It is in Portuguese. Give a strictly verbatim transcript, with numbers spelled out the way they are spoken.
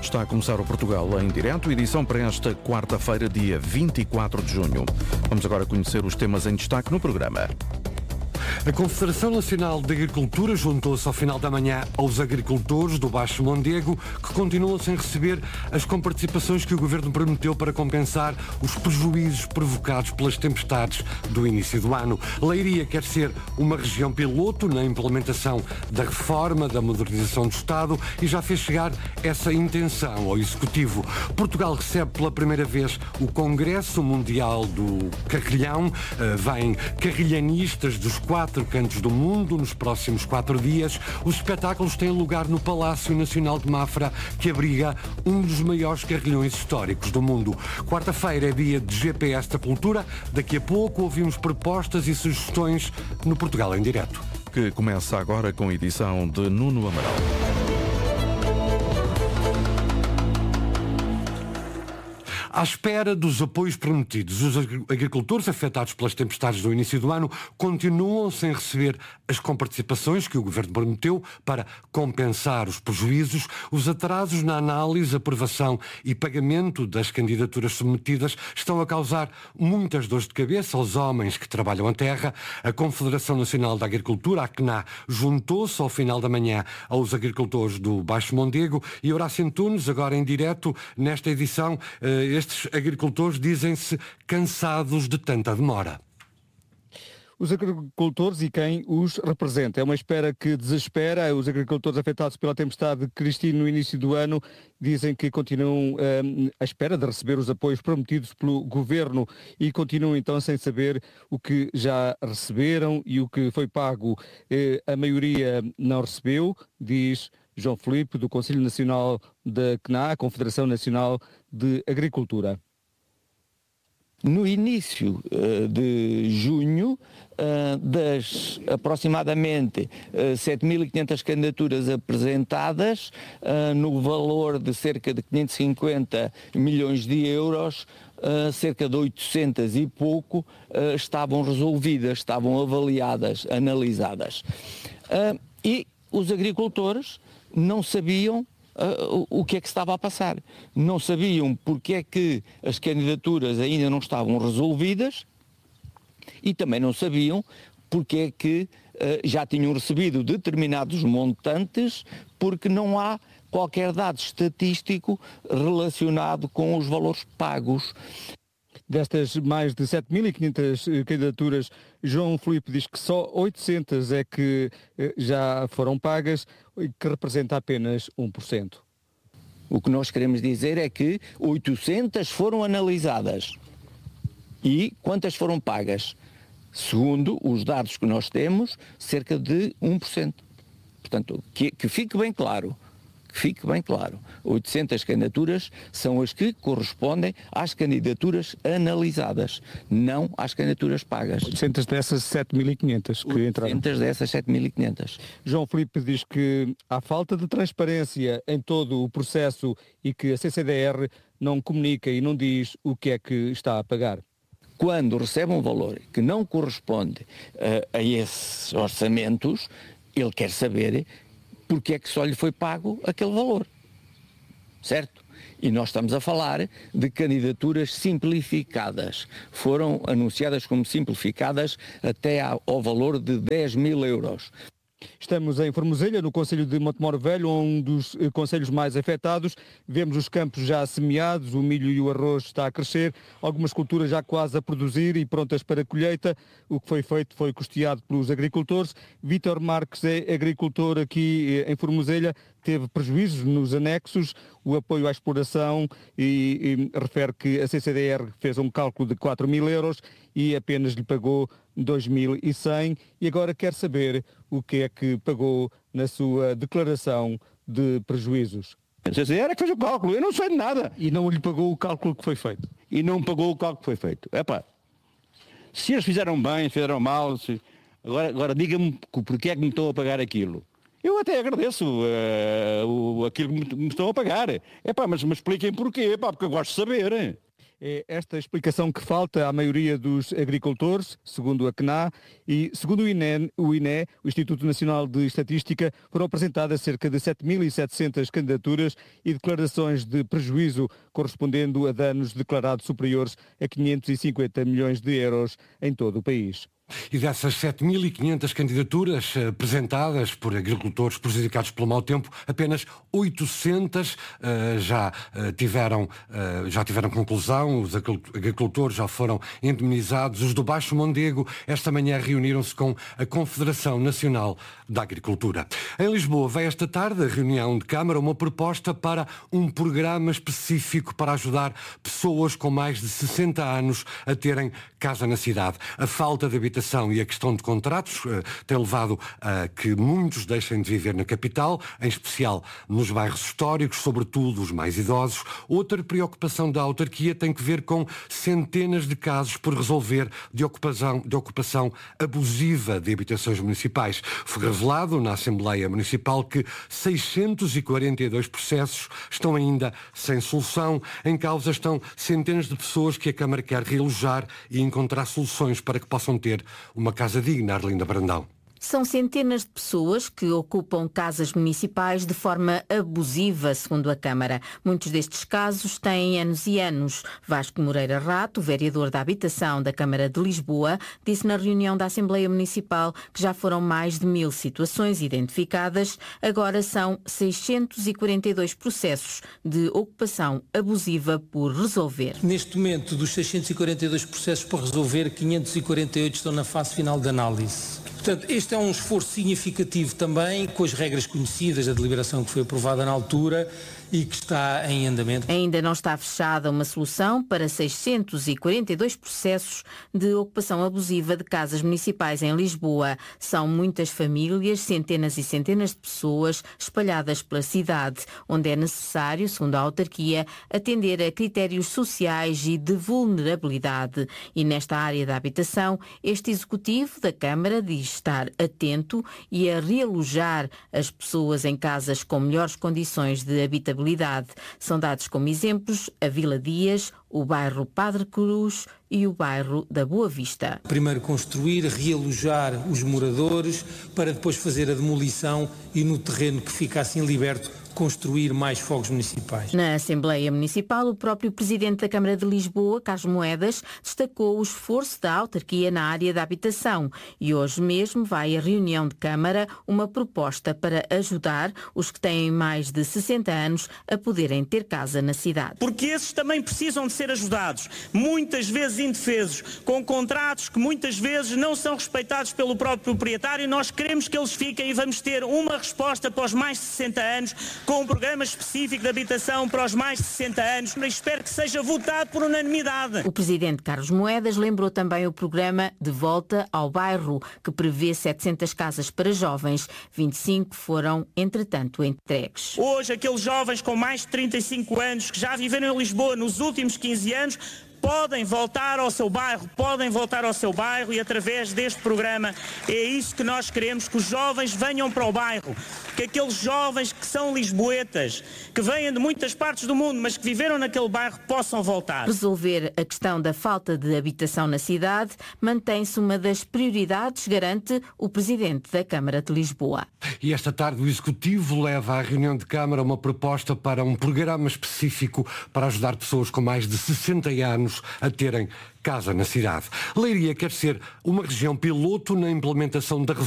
Está a começar o Portugal em direto, edição para esta quarta-feira, dia vinte e quatro de junho. Vamos agora conhecer os temas em destaque no programa. A Confederação Nacional de Agricultura juntou-se ao final da manhã aos agricultores do Baixo Mondego, que continuam sem receber as comparticipações que o Governo prometeu para compensar os prejuízos provocados pelas tempestades do início do ano. Leiria quer ser uma região piloto na implementação da reforma da modernização do Estado e já fez chegar essa intenção ao Executivo. Portugal recebe pela primeira vez o Congresso Mundial do Carrilhão. Vêm carrilhanistas dos quatro cantos do mundo nos próximos quatro dias. Os espetáculos têm lugar no Palácio Nacional de Mafra, que abriga um dos maiores carrilhões históricos do mundo. Quarta-feira é dia de G P S da Cultura. Daqui a pouco ouvimos propostas e sugestões no Portugal em Direto. Que começa agora com a edição de Nuno Amaral. À espera dos apoios prometidos, os agricultores afetados pelas tempestades do início do ano continuam sem receber as comparticipações que o Governo prometeu para compensar os prejuízos. Os atrasos na análise, aprovação e pagamento das candidaturas submetidas estão a causar muitas dores de cabeça aos homens que trabalham a terra. A Confederação Nacional da Agricultura, a C N A, juntou-se ao final da manhã aos agricultores do Baixo Mondego e Horácio Antunes, agora em direto, nesta edição, estes agricultores dizem-se cansados de tanta demora. Os agricultores e quem os representa. É uma espera que desespera. Os agricultores afetados pela tempestade de Cristina no início do ano dizem que continuam um, à espera de receber os apoios prometidos pelo Governo e continuam então sem saber o que já receberam e o que foi pago. Eh, a maioria não recebeu, diz João Filipe, do Conselho Nacional da C N A, a Confederação Nacional de Agricultura. No início uh, de junho, uh, das aproximadamente uh, sete mil e quinhentas candidaturas apresentadas, uh, no valor de cerca de quinhentos e cinquenta milhões de euros, uh, cerca de oitocentas e pouco uh, estavam resolvidas, estavam avaliadas, analisadas. Uh, e os agricultores não sabiam Uh, o, o que é que estava a passar. Não sabiam porque é que as candidaturas ainda não estavam resolvidas e também não sabiam porque é que uh, já tinham recebido determinados montantes, porque não há qualquer dado estatístico relacionado com os valores pagos. Destas mais de sete mil e quinhentas candidaturas, João Filipe diz que só oitocentas é que já foram pagas, que representa apenas um por cento. O que nós queremos dizer é que oitocentas foram analisadas. E quantas foram pagas? Segundo os dados que nós temos, cerca de um por cento. Portanto, que, que fique bem claro. Que fique bem claro, oitocentas candidaturas são as que correspondem às candidaturas analisadas, não às candidaturas pagas. oitocentas dessas sete mil e quinhentas que entraram. oitocentas dessas sete mil e quinhentas. João Filipe diz que há falta de transparência em todo o processo e que a C C D R não comunica e não diz o que é que está a pagar. Quando recebe um valor que não corresponde uh, a esses orçamentos, ele quer saber porque é que só lhe foi pago aquele valor, certo? E nós estamos a falar de candidaturas simplificadas. Foram anunciadas como simplificadas até ao valor de dez mil euros. Estamos em Formoselha, no concelho de Montemor Velho, um dos concelhos mais afetados. Vemos os campos já semeados, o milho e o arroz está a crescer, algumas culturas já quase a produzir e prontas para a colheita. O que foi feito foi custeado pelos agricultores. Vítor Marques é agricultor aqui em Formoselha, teve prejuízos nos anexos, o apoio à exploração e, e refere que a C C D R fez um cálculo de quatro mil euros e apenas lhe pagou dois mil e cem e agora quer saber o que é que pagou na sua declaração de prejuízos. A C C D R é que fez o cálculo, eu não sei de nada. E não lhe pagou o cálculo que foi feito? E não pagou o cálculo que foi feito. Epá, se eles fizeram bem, se fizeram mal, se... agora, agora diga-me porquê é que me estão a pagar aquilo. Eu até agradeço uh, o, aquilo que me, me estão a pagar. Epá, mas me expliquem porquê, epá, porque eu gosto de saber. É esta explicação que falta à maioria dos agricultores, segundo a C N A, e segundo o I N E, o I N E, o Instituto Nacional de Estatística, foram apresentadas cerca de sete mil e setecentas candidaturas e declarações de prejuízo, correspondendo a danos declarados superiores a quinhentos e cinquenta milhões de euros em todo o país. E dessas sete mil e quinhentas candidaturas uh, apresentadas por agricultores prejudicados pelo mau tempo, apenas oitocentas uh, já, uh, tiveram, uh, já tiveram conclusão, os agricultores já foram indemnizados. Os do Baixo Mondego esta manhã reuniram-se com a Confederação Nacional da Agricultura. Em Lisboa vai esta tarde a reunião de Câmara uma proposta para um programa específico para ajudar pessoas com mais de sessenta anos a terem casa na cidade. A falta de habitação e a questão de contratos uh, tem levado a que muitos deixem de viver na capital, em especial nos bairros históricos, sobretudo os mais idosos. Outra preocupação da autarquia tem que ver com centenas de casos por resolver de ocupação, de ocupação abusiva de habitações municipais. Foi revelado na Assembleia Municipal que seiscentos e quarenta e dois processos estão ainda sem solução. Em causa estão centenas de pessoas que a Câmara quer realojar e encontrar soluções para que possam ter uma casa digna. Arlinda Brandão. São centenas de pessoas que ocupam casas municipais de forma abusiva, segundo a Câmara. Muitos destes casos têm anos e anos. Vasco Moreira Rato, vereador da Habitação da Câmara de Lisboa, disse na reunião da Assembleia Municipal que já foram mais de mil situações identificadas. Agora são seiscentos e quarenta e dois processos de ocupação abusiva por resolver. Neste momento, dos seiscentos e quarenta e dois processos por resolver, quinhentos e quarenta e oito estão na fase final de análise. Portanto, este é um esforço significativo também, com as regras conhecidas da deliberação que foi aprovada na altura e que está em andamento. Ainda não está fechada uma solução para seiscentos e quarenta e dois processos de ocupação abusiva de casas municipais em Lisboa. São muitas famílias, centenas e centenas de pessoas espalhadas pela cidade, onde é necessário, segundo a autarquia, atender a critérios sociais e de vulnerabilidade. E nesta área da habitação, este executivo da Câmara diz estar atento e a realojar as pessoas em casas com melhores condições de habitabilidade. São dados como exemplos a Vila Dias, o bairro Padre Cruz e o bairro da Boa Vista. Primeiro construir, realojar os moradores para depois fazer a demolição e no terreno que fica assim liberto construir mais fogos municipais. Na Assembleia Municipal, o próprio Presidente da Câmara de Lisboa, Carlos Moedas, destacou o esforço da autarquia na área da habitação e hoje mesmo vai à reunião de Câmara uma proposta para ajudar os que têm mais de sessenta anos a poderem ter casa na cidade. Porque esses também precisam de ser ajudados, muitas vezes indefesos, com contratos que muitas vezes não são respeitados pelo próprio proprietário. Nós queremos que eles fiquem e vamos ter uma resposta para os mais de sessenta anos, com um programa específico de habitação para os mais de sessenta anos. Espero que seja votado por unanimidade. O Presidente Carlos Moedas lembrou também o programa De Volta ao Bairro, que prevê setecentas casas para jovens. vinte e cinco foram, entretanto, entregues. Hoje, aqueles jovens com mais de trinta e cinco anos que já viveram em Lisboa nos últimos quinze anos podem voltar ao seu bairro, podem voltar ao seu bairro e através deste programa é isso que nós queremos, que os jovens venham para o bairro, que aqueles jovens que são lisboetas, que vêm de muitas partes do mundo, mas que viveram naquele bairro, possam voltar. Resolver a questão da falta de habitação na cidade mantém-se uma das prioridades, garante o Presidente da Câmara de Lisboa. E esta tarde o Executivo leva à reunião de Câmara uma proposta para um programa específico para ajudar pessoas com mais de sessenta anos a terem casa na cidade. Leiria quer ser uma região piloto na implementação da reforma